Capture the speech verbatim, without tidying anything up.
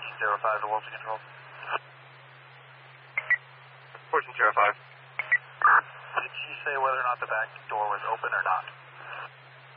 Fortune zero five to Wilson Control. Fortune zero five. Did she say whether or not the back door was open or not?